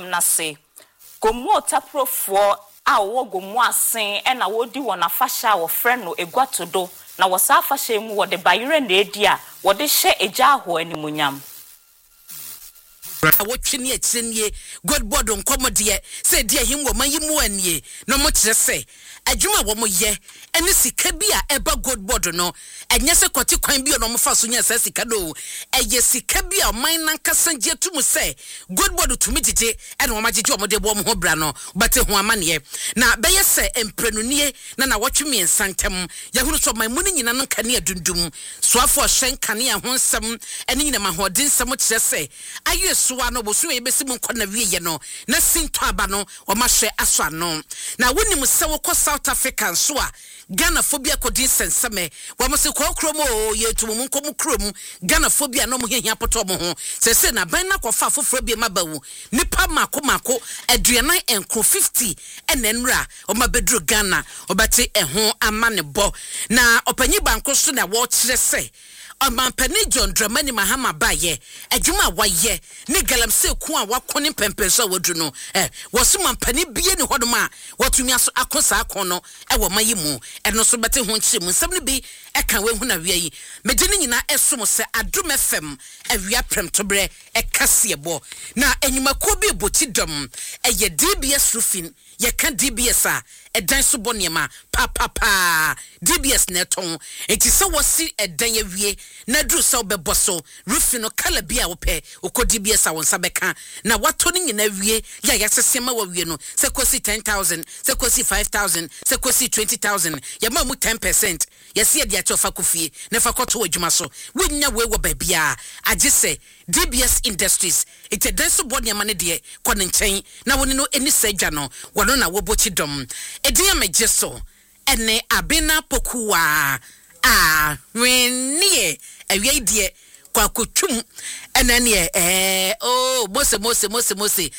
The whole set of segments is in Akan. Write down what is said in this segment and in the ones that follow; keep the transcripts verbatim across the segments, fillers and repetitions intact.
na se gomu taprofo a wo gomu asen e na wodi wona fasha wo friend no egwatodo na wo sa fasha mu wo de bayire na edi a wo de hye eja ho animunyam awotwene akyenie god board nkomode se de ahim wo mayimu anie no mo kire se adwuma wo mo ye ene sika bi a eba god board no enye se kwati kwan bi no mo fa so nya se sika do eye sika bi a man nan kasangie tumu se god board tumi tete ene wo magege wo de bo mo ho bra no bate ho amane na beye se emprenunie na na wotweme nsantem ye hunu so man mu ni nyina no kane adundum so afo hyen kane ho nsem ene nyina ma ho din nsem kire se aye suwa no bo so e besi mu nkona wiye no na sinto aba no o ma hwe aso ano na woni mu se wo ko South African so a Ghana phobia kodin senseme wa mo se ko kromo ye tumu mu nkomu kromu Ghana phobia no mo hia poto mo ho se se na ban na kofa foforo bi mabawu nipa mako mako aduanan enko fifty enenra o mabedru Ghana obate eho amane bo na opanyi banko so na wo kire se Omampani John Dramani Mahama baye adwuma waye ne galamse ku a wakone pempenso wadru no eh woso mampani bie ne hodoma watumi aso akosa akono e wo mayimu eno so bete ho nkyere mu nsam ne bi e kan we hu na wi yi megye ne nyina esom se adum F M awia prem tobre e kase ebo na enyumako bi boti dom e ye D B S roofing ye kan D B S a edan so boniema pa pa pa D B S neton enti se wosi edan ye wie na dru se obebo so roofing no kala bia wo pe ukọ D B S a wonsa beka na wato ni nyina wie ya ya sesema wa wie no se kosi ten thousand se kosi five thousand se kosi twenty thousand ya ma mu ten percent ya se dia chofa kofie na fa kọto adwuma so wonya we wo ba bia age se D B S Industries ite dan so boniema ne de kọ ne nchen na woni no eni sagya no wono na wo bochi dom Edia mejeso ene abena pokuwa a wenie awie die kwa kotwum ene ne eh oh mose mose mose mose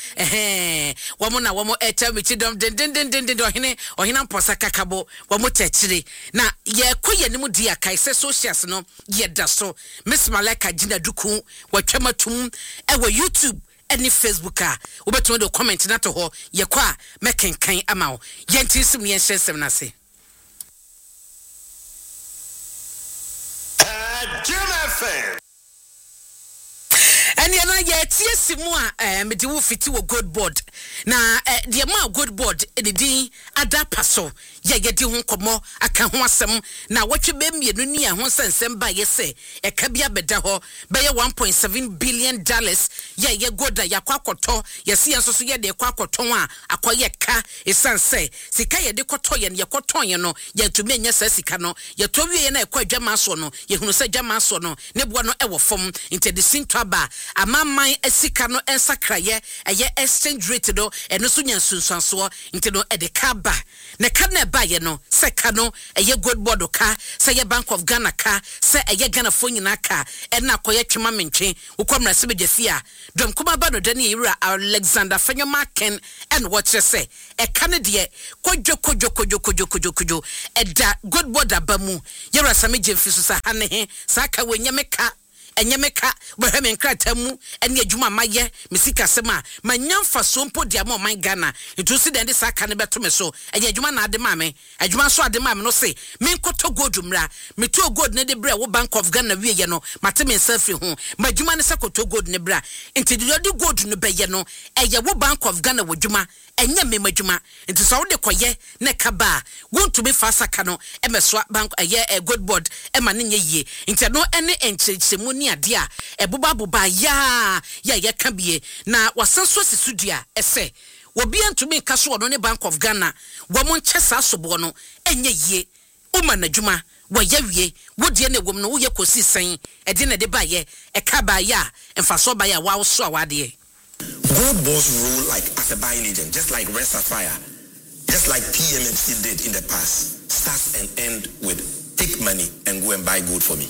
eh wamo na wamo echa michidom den den den den den ohene ohena mposa kakabo wamo techire na ye koye nimu di akai se socials no ye da so Miss Malaka Gina Duku watwamatum ewa YouTube any Facebook a obeto do comment na to ho ye kwa mekenkan ama wo ye ntisim ye hyesem na se and you know ye tie simu a me de wo fiti wo good board na de ma good board ene din ada paso ye ye di ho komo aka ho asem na wotwe be mienu ni ho sensem ba ye se e ka bia beda ho be ye one point seven billion dollars ye ye goda yakwakoto ye se enso so ye de kwakoto a akoye ka esanse sika ye de koto ye ye koto ye no ye tumi nya sa sika no ye to wie ye na ekwa dwama so no ye hunu sa dwama so no ne bo no e wo fom inte de sintaba amamman esika no ensakraye eye exchange rate do eno so nya sunsanso inte no e de ka ba ne ka na ba ye no se ka no eye good board ka se ye Bank of Ghana ka se eye Ghana fo nyina ka e na koye twema mentwe ukomra se begesi a dom kuma ba no de ne yira Alexander Fanyoma Ken en what se e ka ne de kodwo kodwo kodwo kodwo kodwo kodwo e da good board abamu yira same jemfisu sa hanehe sa ka wenyame ka enyemeka boheme nkratamu ene adwuma maye misika sema manyamfa so mpo dia ma man Ghana ntusi de sa ka ne beto me so enye adwuma na ade ma me adwuma so ade ma me no se me nkoto godumra me to god ne de bra wo Bank of Ghana wie ye no mate me selfie ho madwuma ne sakoto god ne bra enti de de god no be ye no eye wo Bank of Ghana wodwuma enye me madwuma enti so wo de koye ne ka ba wontu me fa saka no e meso bank eye e good board e ma ne nye yie enti no ene enchechemu ni ade a ebuba buba ya ya ya ka bie na wasanso sisudua ese obi antumi kaso no ne Bank of Ghana wo mo nkyesa asobo no enye yie uma na dwuma wo ya wie wo de na wom no wo ye kosi san e de na de ba ye e ka ba ya emfaso ba ya wa wo so awade. God boss rule like as a buying agent, just like Rest Fire, just like P M M C did in the past, starts and end with take money and go and buy gold for me.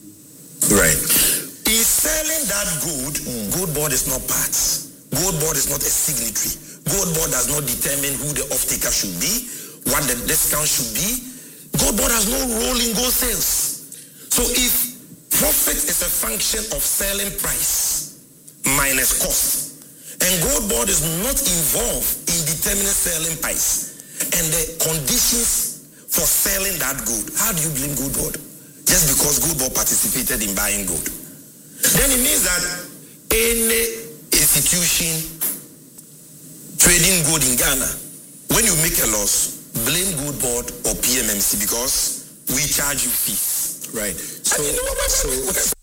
Right. He's selling that gold. Mm. Gold board is not parts. Gold board is not a signatory. Gold board does not determine who the off-taker should be, what the discount should be. Gold board has no role in gold sales. So if profit is a function of selling price minus cost, And Gold Board is not involved in determining selling price and the conditions for selling that gold. How do you blame Gold Board? Just because Gold Board participated in buying gold. Then it means that any institution trading gold in Ghana, when you make a loss, blame Gold Board or P M M C because we charge you fees. Right. So, so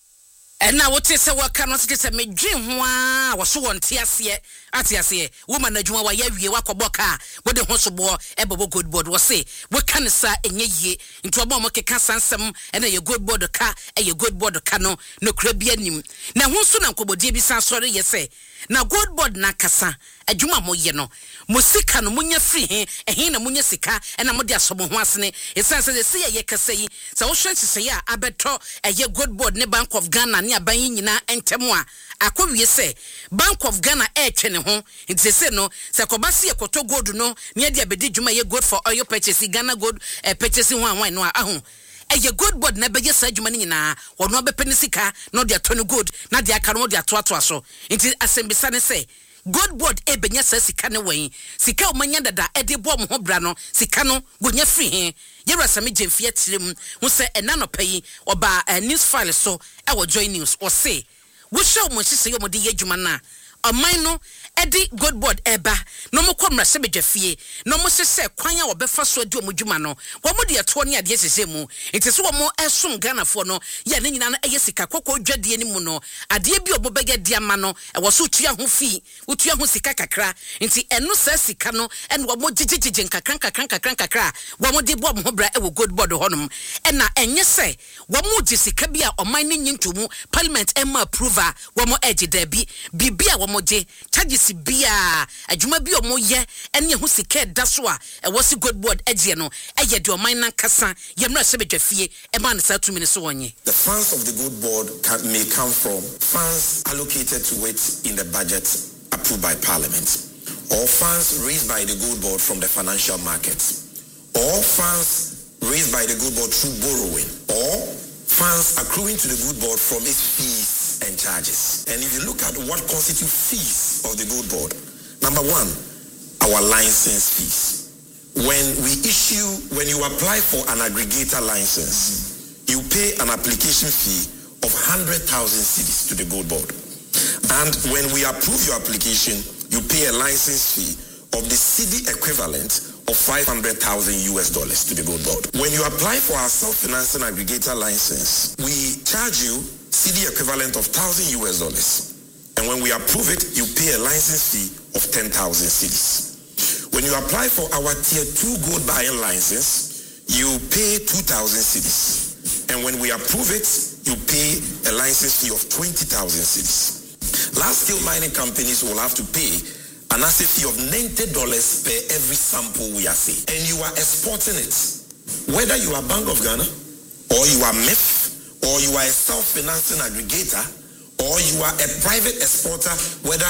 and now what is a work cannot say me dream wa was so on tiasie atiasie woman adwuma wa ya wie wakoboka we de ho so bo ebobo Gold Board was say we can sa enye yie nto obo mo keka sansem ena ye Gold Board ka e ye Gold Board ka no no kra bi anim na ho so na nkobodie bi san sori ye say na Gold Board na kasa adwuma mo ye no mo sika no munya free he ehin na munya sika ena mo de asomo ho asene esan se se ye kasa yi se wo hwe se ya abeto eye Gold Board ne Bank of Ghana ne aban nyina entemu a akowie se Bank of Ghana e twe ne ho nti se no se kobase ye koto gold no ne de abedi dwuma ye gold for oil purchase Ghana gold uh, purchase ho anwan no aho eye Gold Board na beye sa dwuma ne nyina wono abepeni sika no de atoni gold na de aka no de ato ato aso nti asembisa ne se Gold Board e benya sa sika ne wen sika o manya dada e de bo mo ho bra no sika no gonya free he yewra same jemfie tirem ho se ena no payi oba uh, news file so e wo join news o se wo show mo sise yo mo de yadwuma na amai no edi Gold Board eba no mo komra se bedwafie no mo sese kwan a obefa so adi omudwuma no wo mo de eto ne ade sese mu enti so wo mo esom Ghana fo no ya ne nyina no eye sika kokko dwade ni mu no ade bi obobege dia ma no e wo so tua ho fi utua ho sika kakra enti eno sa sika no ene wo mo gigigige nkakran kakran kakran kakra wo mo de bo mo bra e wo Gold Board honom ena enye se wo mo gi sika bi a oman ne nyintomu parliament ema approval wo mo egi da bi bibia wo mo je charges bia adwuma bi omo ye ene ho sika da so a e wo si Gold Board ege no eye de oman nan kasa ye mra se bedwafie e ma ne sa two minutes wonye. The funds of the Gold Board can, may come from funds allocated to it in the budget approved by Parliament, or funds raised by the Gold Board from the financial markets, or funds raised by the Gold Board through borrowing, or funds accruing to the Gold Board from its fees and charges. And if you look at what constitutes fees of the Gold Board, number one, our license fees. When we issue, when you apply for an aggregator license, you pay an application fee of one hundred thousand cedis to the Gold Board. And when we approve your application, you pay a license fee of the cedi equivalent of five hundred thousand U S dollars to the Gold Board. When you apply for our self-financing aggregator license, we charge you cedi equivalent of one thousand U S dollars. And when we approve it, you pay a license fee of ten thousand cedis. When you apply for our tier two gold buying license, you pay two thousand cedis. And when we approve it, you pay a license fee of twenty thousand cedis. Large-scale mining companies will have to pay an asset fee of ninety dollars per every sample we are seeing. And you are exporting it. Whether you are Bank of Ghana, or you are M I F, or you are a self-financing aggregator, or you are a private exporter, whether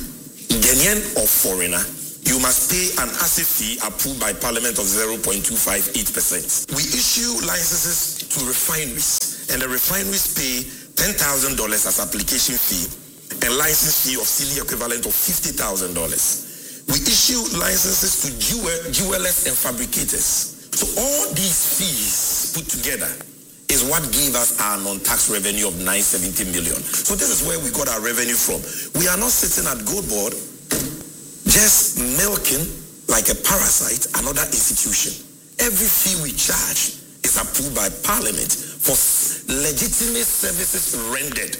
Ghanaian or foreigner, you must pay an asset fee approved by Parliament of zero point two five eight percent. We issue licenses to refineries, and the refineries pay ten thousand dollars as application fee and license fee of cedi equivalent of fifty thousand dollars. We issue licenses to jeweler, jewelers and fabricators. So all these fees put together is what gave us our non-tax revenue of nine hundred seventy million. So this is where we got our revenue from. We are not sitting at Gold Board just milking like a parasite another institution. Every fee we charge is approved by Parliament for legitimate services rendered.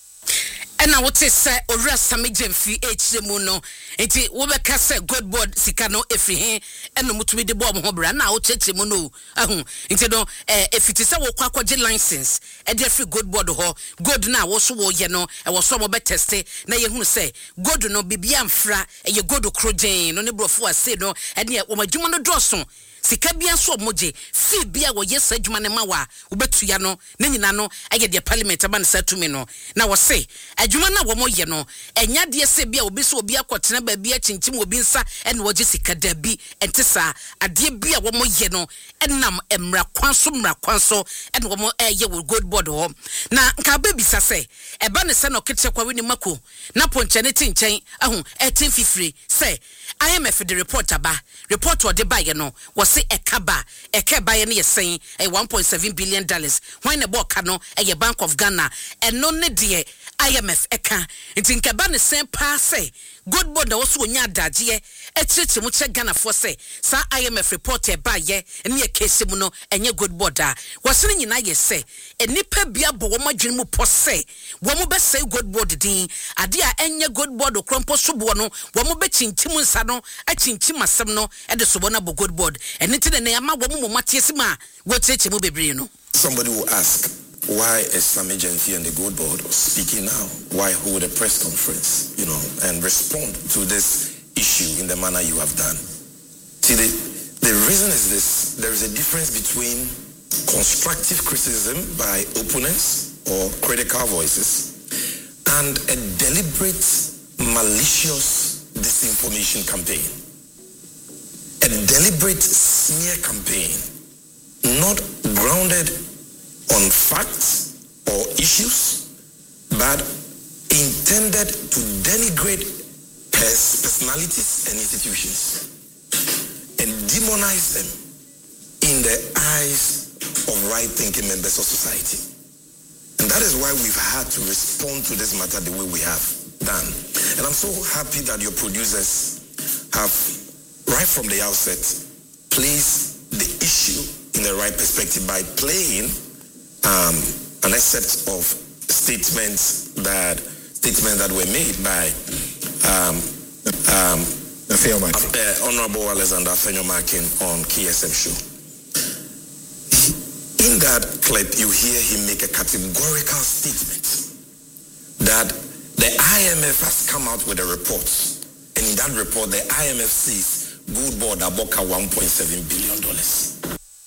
And I would say, Ora Sami Jemfi H. Muno, eti wobeka se Gold Board sikano efi he eno mutumi de bo mo bra na wo cheche mu no ahun nti no eh efiti se wo kwa kwaje license e de free Gold Board ho gold na wo so wo ye no e wo so mo be teste na ye hunu se gold no bibia mfra e ye gold krogen no ne brofo ase no e ne wo madwuma no doso sika bia so omoje fi bia wo yes adwuma ne ma wa ubetu ya no ne nyina no aye de parliament aba ne satumi no na wo se adwuma na wo mo ye no enya de se bia obi so obi akotena ba bia chinchim obi nsa ene wo je sika da bi ente sa ade bia wo mo ye no enam emra kwanso mra kwanso ene wo mo eye wo good board ho na nka ba bisa se eba ne se no kete kwa weni mako na ponche ne tinchen ahu etin fifiri se I M F the report aba report or the buyer no was say a kaba a kaba ye saying a one point seven billion dollars when the book no a Bank of Ghana and no ne dear I M F eka it in cabane same pass say good board also nya daje e chichi mu che Ghana for say sa I M F report e ba ye ne ye case mu no enye good board a was ne nyina ye say enipa bia bo wo madwene mu po say wo mo be say good board din ade a enye good board krompo sobo no wo mo be chinchim nsa no a chinchim asem no e de sobo na bo good board eniti ne ya ma wo mo matiesi ma wo cheche mu bebre no. Somebody will ask, why is Sammy Gyamfi and the Good Board speaking now? Why hold a press conference, you know, and respond to this issue in the manner you have done? See, the, the reason is this. There is a difference between constructive criticism by opponents or critical voices and a deliberate, malicious disinformation campaign. A deliberate smear campaign, not grounded on facts or issues, but intended to denigrate personalities and institutions and demonize them in the eyes of right-thinking members of society. And that is why we've had to respond to this matter the way we have done. And I'm so happy that your producers have, right from the outset, placed the issue in the right perspective by playing Um, an excerpt of statements that statements that were made by um, um, uh, Honorable Alexander Afenyo-Markin on K S M show. In that clip, you hear him make a categorical statement that the I M F has come out with a report, and in that report, the I M F says Good Board Aboka one point seven billion dollars.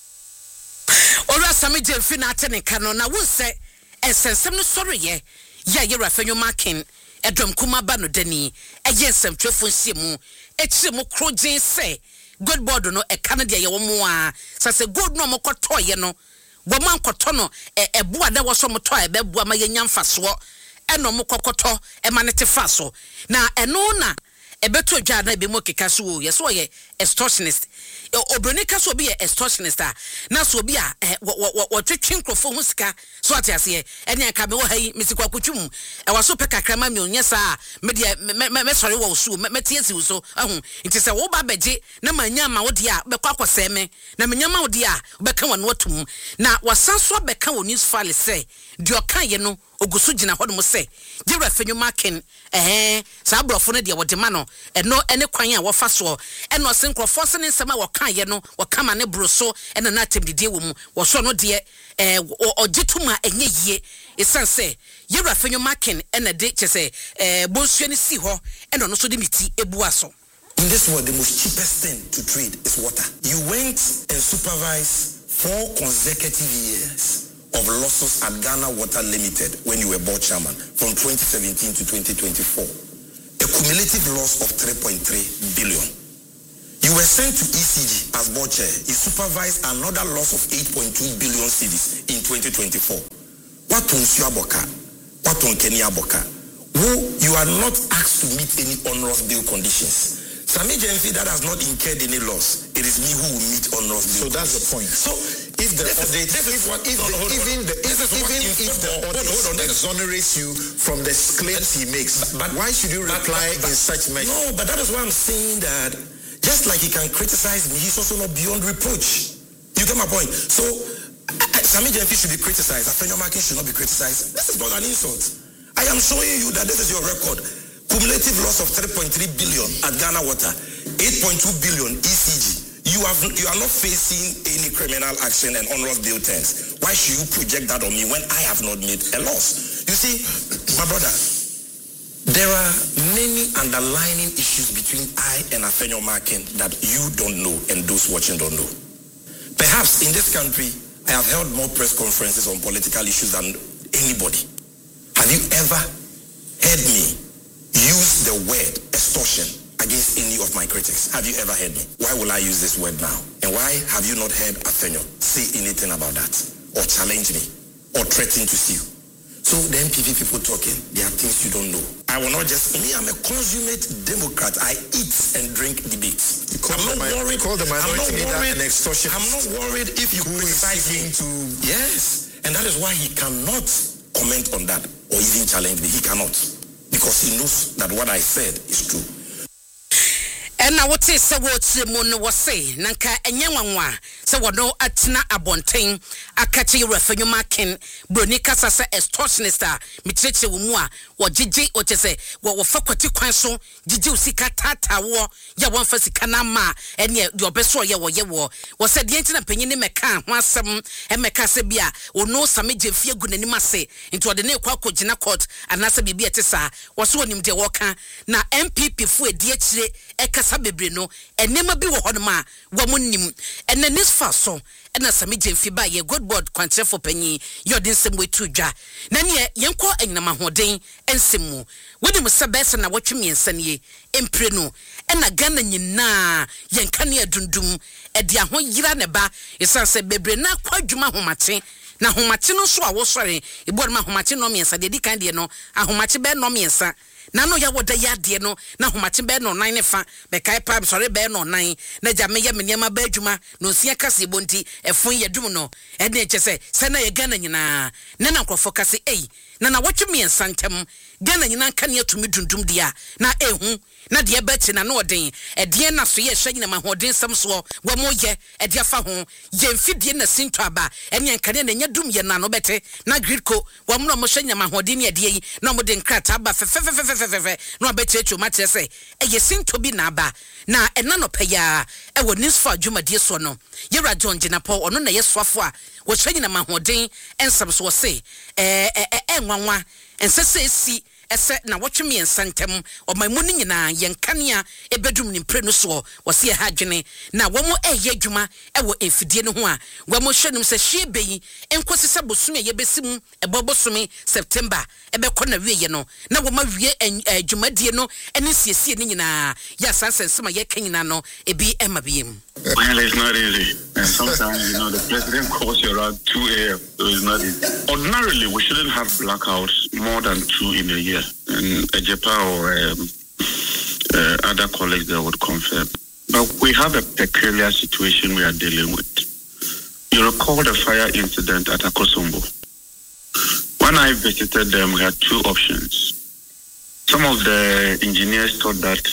Ora Sammy Gyamfi na atene kano na won se esensem no sori ye ya ye Afenyo-Markin edom kuma ba no dani eye nsem twefo nsie mu ekire mu krogen se Good Board no e kan de ye wo mu a sase good no mokoto ye no wo man koto no e ebo ada wo so moto e be bo ma ye nyamfaso e no mokokoto e manete faso na eno na ebeto adwa na be mo keka so o ye so ye extortionist obroni ka so be extortionist a na so be a wo twetwe nkrofo hu sika so atiase ene aka me wo hayi misikwa kutwum e waso pe kakrama mi onye sa me de me sori wo so me tiesi wo so ahu nti se wo ba beje na manya ma wo de a be kwa kwase me na menya ma wo de a be ka wonu otum na wasanso be ka wo news file se de okan ye no ogusu gina ho mo se je Afenyo-Markin eh sa brofo no de wo de ma no eno ene kwan a wo fa so eno senkrofo se ne nsema wo kan ye no wo kama ne broso ena na temdide wo mu wo so no de eh ogituma enye yie esanse ye Afenyo-Markin ena de chese eh bonsuo ne si ho eno no so de miti ebu aso. In this world, the most cheapest thing to trade is water. You went and supervised four consecutive years of losses at Ghana Water Limited when you were board chairman from twenty seventeen to twenty twenty-four. A cumulative loss of three point three billion. You were sent to E C G as board chair. You supervised another loss of eight point two billion cedis in twenty twenty-four. What on Suaboka? What on Kenya Boka? Who you are not asked to meet any onerous bill conditions. Sammy Gyamfi that has not incurred any loss, it is me who will meet onerous bill. So that's the point. So if the audit, if what if even the even if the audit exonerates you from the claims he makes, but why should you reply in such measure? No, but that is why I'm saying that just like he can criticize me, he's also not beyond reproach. You get my point? So Sammy Gyamfi should be criticized. Afenyo-Markin should not be criticized. This is not an insult. I am showing you that this is your record. Cumulative loss of three point three billion at Ghana Water, eight point two billion E C G. You have you are not facing any criminal action and onerous bill terms. Why should you project that on me when I have not made a loss? You see, my brother, there are many underlying issues between I and Afenyo-Markin that you don't know and those watching don't know. Perhaps in this country, I have held more press conferences on political issues than anybody. Have you ever heard me use the word extortion against any of my critics? Have you ever heard me? Why will I use this word now? And why have you not heard Athenyo say anything about that? Or challenge me? Or threaten to sue? So the M P P people talking, there are things you don't know. I will not just, me, I'm a consummate Democrat. I eat and drink debates. I'm not mi- worried. Call the minority leader an extortion. I'm not worried if you criticize him to... Yes. And that is why he cannot comment on that or even challenge me. He cannot. Because he knows that what I said is true. And now what is the word Mono was say, Nanka and Yawanwa, so what no Atina Abontain, Akati revenue marking, Bronica Sasa extortionista, Mitriche Wumwa, or Gigi or to say, what were faculty council, Gigi Sika Tata war, Yawan Fasikanama, and yet your best war, Yawa Yawa, was said the internet opinion in Mekan, one seven, and Mekasebia, or no Samiji Fia Gunanimase, into the new Quaco Jina court, and Nasa Bibiatisa, was one him to walk, now M P P for a D H Ekas. Bebrino and never be wahonma wamunim and then this fast so and as a medium fiba ye good board quantity for penny you're din some way to ja nanye yanko and namahoden and simu when you must best and what you mean sanye empreno and a gun and yina yankania dundum at the ahon yira neba is answer bebrena quite juma homate. Na homachi no so a wo sore e bod ma homachi no miensa de di kan de no ahomachi be no miensa na no ya woda ya de no na homachi be no nine ne fa be kai pam sore be no nine na ja me ya me niam ba adwuma no sia kase bonti efon ye dum no e de che se se na ye gana nyina na na krofo kase ei na na wotu miensa ntem gana nyina kan ya tumi dundum dia na ehu na de ba chi na no den e de na so ye hwa nyina ma hoden sam so wo mo ye e de fa ho ye mfidie na sinto aba ene kan na dum ye na no bete na gridco wo mo mo hwanya ma hodi ne ade yi na mo de nkrata ba fefefefefefe no abete chu ma tire se e ye sinto bi na aba na ena no paya e wo nisfa adwumade so no ye ra John Jinapo ono na ye soafo a wo hwanya ma hodin ensam so se eh eh enwanwa ensese si ese na wotwe me nsantem o mamu ni nyina yenkania ebedum ni mpre no so wo se ha dwene na wo mo eye adwuma e wo enfidie no ho a wo mo hwenum se hie beyi enkosi se bosome ye besim e bobosome September e be kɔ na wiye no na wo ma wie adwumadie no ene siesie ni nyina ya sansensema ye kanyina no e bi e mabiem. Well, it's not easy. And sometimes, you know, the president calls you around two a.m. So it's not easy. Ordinarily, we shouldn't have blackouts more than two in a year. And Ejepa or um, uh, other colleagues there would confirm. But we have a peculiar situation we are dealing with. You recall the fire incident at Akosombo. When I visited them, we had two options. Some of the engineers thought that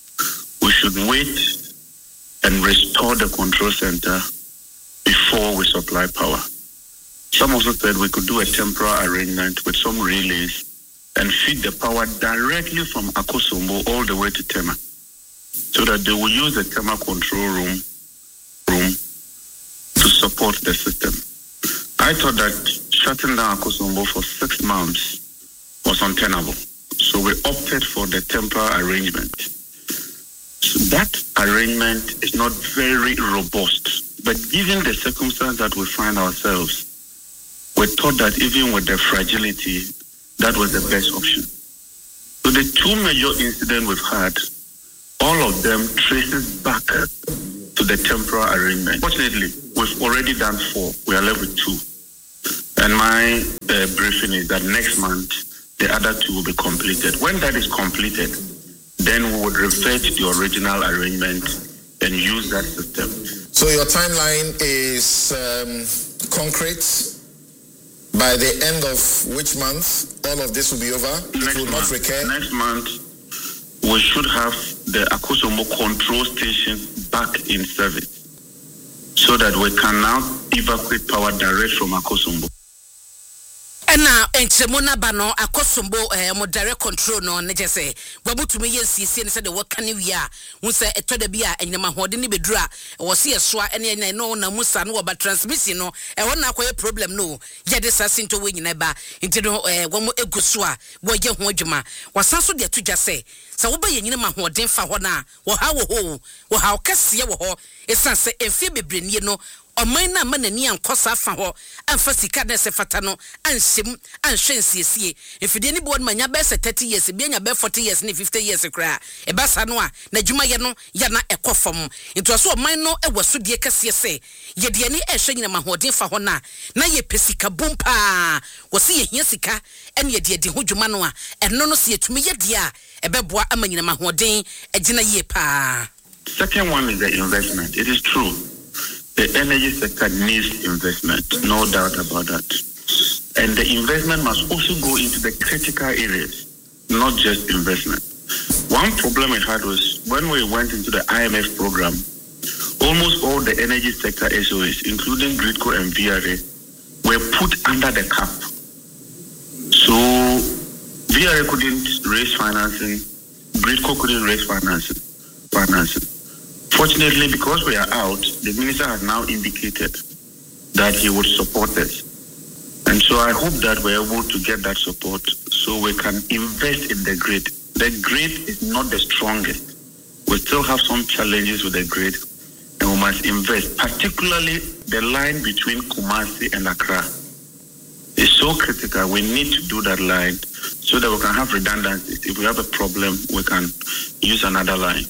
we should wait and restore the control center before we supply power. Some also said we could do a temporary arrangement with some relays and feed the power directly from Akosombo all the way to Tema, so that they will use the Tema control room room to support the system. I thought that shutting down Akosombo for six months was untenable, so we opted for the temporary arrangement. So that arrangement is not very robust, but given the circumstance that we find ourselves, we thought that even with the fragility, that was the best option. So the two major incidents we've had, all of them traces back to the temporary arrangement. Fortunately, we've already done four. We are left with two. And my uh, briefing is that next month, the other two will be completed. When that is completed, then we would refer to the original arrangement and use that system. So your timeline is um, concrete. By the end of which month, all of this will be over? Next it will month, not recur? Next month, we should have the Akosombo control station back in service so that we can now evacuate power direct from Akosombo. Ena enchemona bano Akosombo eh mo direct control no ne jese gwabutumi yensiesie ne se de wakane wi a hu se etode bia enyama hode ne bedura wo se yesoa ene ene no na musa no ba transmission no e wona akoye problem no ye de sasinto we nyina ba nti no eh wo mo eguso a wo ye ho adwuma wasanso de atudwa se se wo ba ye nyina ma hode fa ho na wo ha wo ho wo ha okase wo ho esan se emfie bebrenie no ɔman na manani ankosa afa ho amfa sika na se fata no anhyem anhwensiesie efide ni bo no manya be thirty years bi anya be forty years ni fifty years kra e ba sa no a na dwuma ye no ya na ekofom nto so ɔman no ɛwɔ so die kase se ye de ani ɛhwɛ nyina mahoden fa ho na na ye pesika bompa wo se ye hia sika ɛne ye de de ho dwuma no a ɛno no se yetumi ye de a ɛbɛboa ama nyina mahoden ɛgina ye pa. Second one is the investment. It is true. The energy sector needs investment, no doubt about that. And the investment must also go into the critical areas, not just investment. One problem we had was when we went into the I M F program, almost all the energy sector S O Es, including Gridco and V R A, were put under the cap. So V R A couldn't raise financing, Gridco couldn't raise financing. financing. Fortunately, because we are out, the minister has now indicated that he would support us. And so I hope that we're able to get that support so we can invest in the grid. The grid is not the strongest. We still have some challenges with the grid, and we must invest, particularly the line between Kumasi and Accra. It's so critical. We need to do that line so that we can have redundancies. If we have a problem, we can use another line.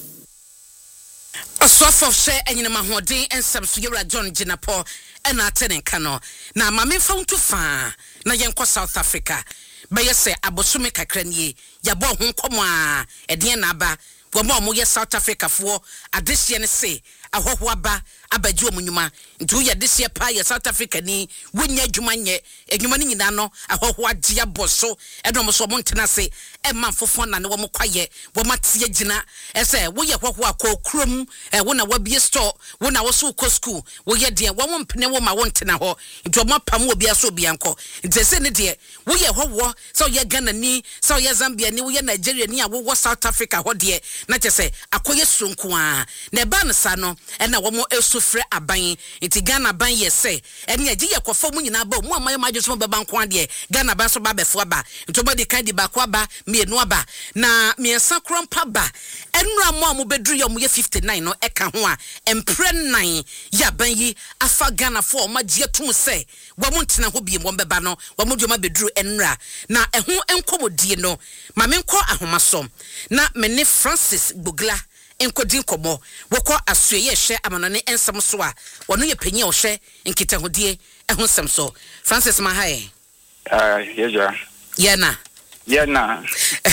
Osofo share enyina mahoden ensam so yewra John Jinapo ena atene kano na mamemfa untu fa na yenko South Africa ba yese abosome kakranie yabo ho nkomo a ede na aba wo mo ye South Africa fo adehye ne se ahoho aba abagye omunyuma ntu ye dehye pa ye South Africa ni wonya adwuma nye adwuma ni nyina no ahoho agye aboso edom so mo ntena se e man fofo na ne wo kwaye wo matie gina ese wo ye hoho akokrom e wo na wabie store wo na wo so ko school wo ye de wo mpene wo ma wo ntena ho ntu mo pam obi aso obi anko ntese ne de wo ye hoho so ye Ghana ni so ye Zambia ni wo ye Nigeria ni a wo South Africa ho de na chese akoye sonko a na ba ne sa no e na wo mo esufre aban iti Ghana ban ye se ene agi ye kofa mu nyina ba mu amaye majeso be ban kwa de Ghana ban so ba befo aba nto body kan di ba kwa ba mienu aba na miensa krompa ba enura mo amu bedru ye mu ye fifty-nine no eka ho a empre nine ya ban yi afa Ghana fo ma gie tum se wo mo ntena ho biem wo beba no wo mo dwoma bedru enura na eho enkomodie no ma menko ahomasom na mene Francis Bugla enkodin komo woko asuye hye amanone ensam so a wono ye panyi o hye nkitahodie ehun sem so Francis Mahaye ah yeja yana yana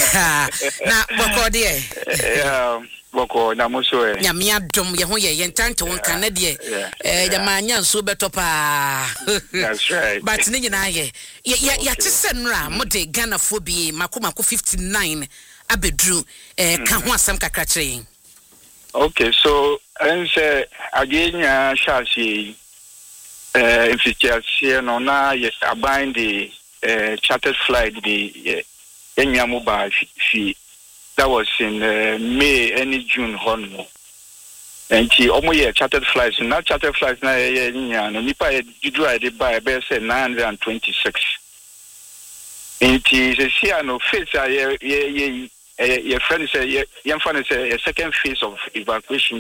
na woko de yeah woko na muso e nyame adom ye ho ye yentanto wonka na de eh jama nya nso betopa that's right but ni nyina ye ya tese nra mo de Ghana fo bi makoma ko fifty-nine abedru eh ka ho asem kakra kire. Okay, so and say again ya shashi eh infrastructure no na yes abind the uh, chartered flight the enyamu ba fi that was in uh, May and June honno and ti omo ye chartered flights na chartered flights na ye nya no nipa ye didra de ba be say nine hundred twenty-six and ti se sia no face ye ye your friend say your friend say a second phase of evacuation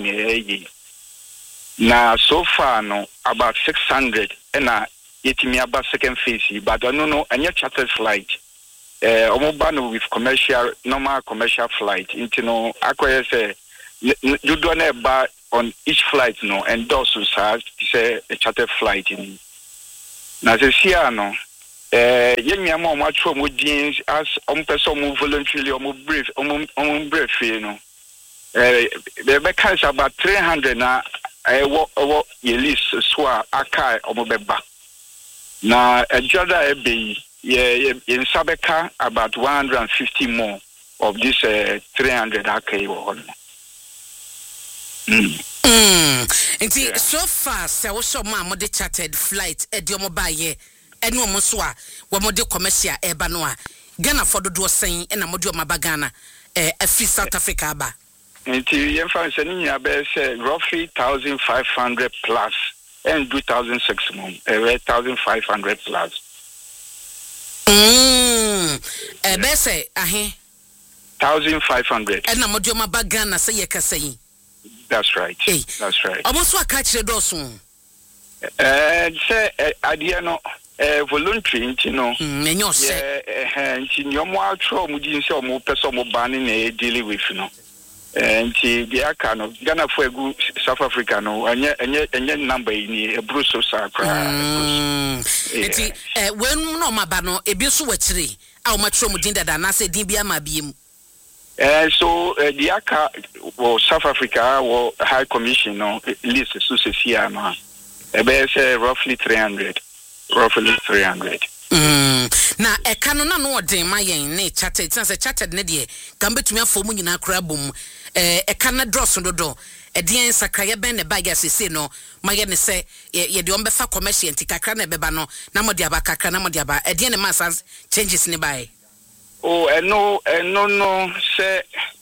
now so far no about six hundred and uh yet me about second phase but I don't know any chartered flight uh almost with commercial normal commercial flight into no acquire say you don't have on each flight no and those has say a chartered flight in now say no eh yenya mo matcho mo din as on person mo voluntarily o mo brief o mo brief you know eh be be cash about three hundred na eh wo wo ye list so aka o mo beba na ejada e be ye ye sabeka about one hundred fifty more of this uh, three hundred aka wo mm mm nti so far se wo so ma mo de chartered flight e de mo ba ye eno mo so a wo mo de commercial eba no a Ghana for do sen e na mo de o maba Ghana eh afi South Africa ba nti yen fa se ni ya be se roughly fifteen hundred plus and two thousand six months eh fifteen hundred plus mm eh be se ahe fifteen hundred e na mo de o maba Ghana se ye kasa yi. That's right. Hey. That's right. Almost what catch the dosun. eh say idea no eh voluntary nti no menyo se eh nti nyomo atro mu di nse o mo pese mo ban na e deal with no eh nti dia ka no Ghana for egu South Africa no enye enye enye number ni e bruso sakra nti eh when no maba no ebi so wachire a o matro mu din dada na se din bia ma biem eh so uh, dia ka wo South Africa wo High Commission no list so se sia no e be say roughly three hundred roughly three hundred. Mm. Na eka no na no odin ma yen ne chartered sense chartered ne de kan betumi afo mu nyina kra bom eh eka na dross dodo e den sakraye ben ne bag asese no ma ye ne se ye de ombefa commercial ntikakra na beba no na modi aba kakra na modi aba e den ne mass changes ne bai. Oh eh no eh no no say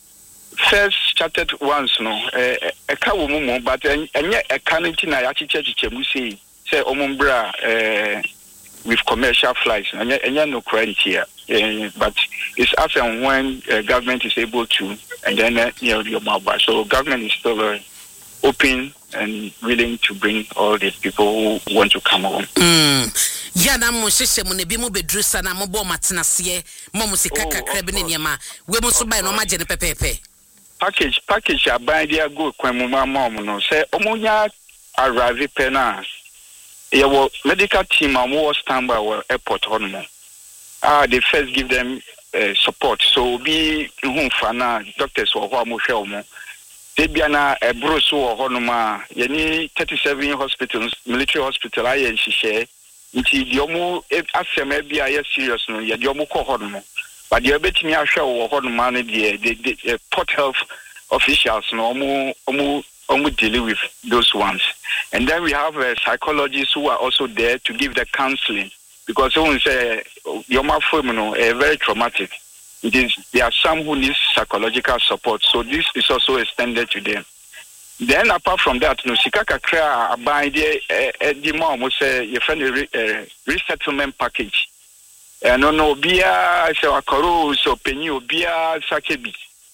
first chartered ones no eh eka wo mu but enye eka no ntina ya chiche chiche mu sei say omumbra eh with commercial flights and and no credit here uh, but it's as and when uh, government is able to and then uh, you know your mobile so government is still uh, open and willing to bring all these people who want to come home. Mm. Ya na mo hyehyɛ mo na bi mo bedrusa na mo bo matenase mo mo sika kakra bi ne niema we mo so bai no ma gye ne pepepe package package aban dia go kwan mu ma mo no say omunya arrive pena your medical team are more standby at airport on ah they first give them uh, support so be who fana doctors or who mo hwe mo they be na e bruso or honoma yani thirty-seven hospitals military hospital aye nhihye nti di omo asem e bia ye serious no ye di omo ko honoma but the obetimi ahwe wo honoma no de the port health officials no omo omo Only dealing with those ones. And then we have uh, psychologists who are also there to give the counseling because someone say your mouth is very traumatic. It is there are some who need psychological support, so this is also extended to them. Then apart from that, no sikaka kra abai de di mo mo say your friend resettlement package. And no no bia say akoro so penny obia sakebi.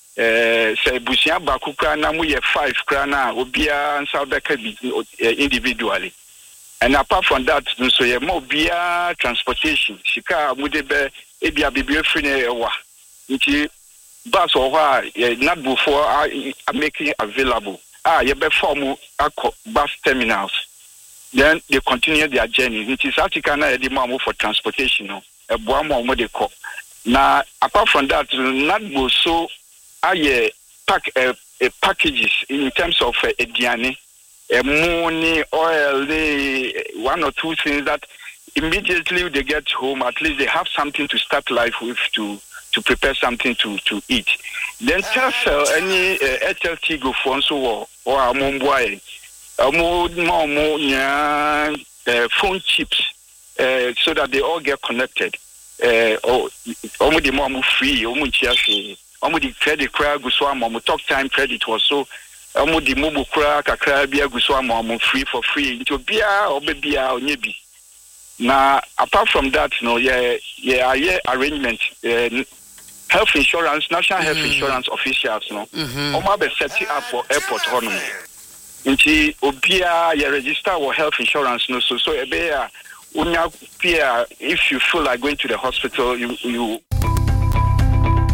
Eh say busia baku kra na mu ye five kra na obia nsa beka bi individually and apart from that so ye mo bia transportation sika mu de be e bia bibie free na ewa nti bus o ha not before are making available ah ye be form bus terminals then they continue their journey nti satika na e di mo for transportation no e boa mo mo de ko na apart from that not so aye pack uh, uh, packages in terms of uh, ediane uh, money oil they, one or two things that immediately they get home at least they have something to start life with to to prepare something to to eat then tell uh, any uh, H L T go for so or or amomboy amo mo nya phone chips uh, so that they all get connected uh or omo the more free omo chia omo di credit cry guso am omo talk time credit was so omo di mobu cry kakra bia guso am omo free for free nti obia obebia onye bi na apart from that no yeah yeah yeah arrangement uh, health insurance national health mm. insurance officials no mm-hmm. omo be set up for airport hono nti obia yeah register for health insurance no so so ebe ya unya pia if you feel like going to the hospital you you